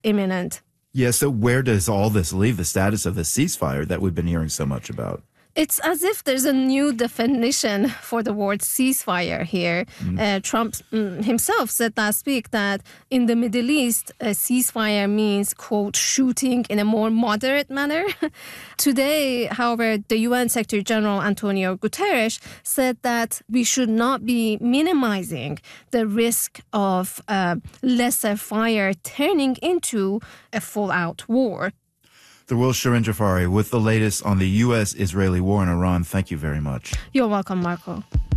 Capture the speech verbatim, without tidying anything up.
imminent. Yeah, so where does all this leave the status of the ceasefire that we've been hearing so much about? It's as if there's a new definition for the word ceasefire here. Mm. Uh, Trump mm, himself said last week that in the Middle East, a ceasefire means, quote, shooting in a more moderate manner. Today, however, the U N Secretary General Antonio Guterres said that we should not be minimizing the risk of uh, lesser fire turning into a full-out war. The Will Shirin Jafari with the latest on the U S Israeli war in Iran. Thank you very much. You're welcome, Marco.